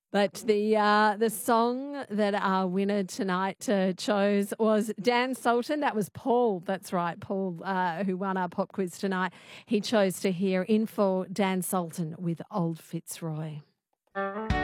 But the song that our winner tonight chose was Dan Sultan. That was Paul. That's right, Paul, who won our pop quiz tonight. He chose to hear In for Dan Sultan with Old Fitzroy.